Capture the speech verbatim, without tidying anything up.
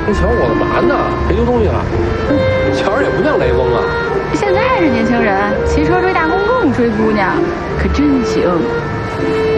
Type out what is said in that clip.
这小伙子嘛呢？别丢东西了。瞧着也不像雷锋啊。 现在这年轻人骑车追大公共追姑娘，可真行。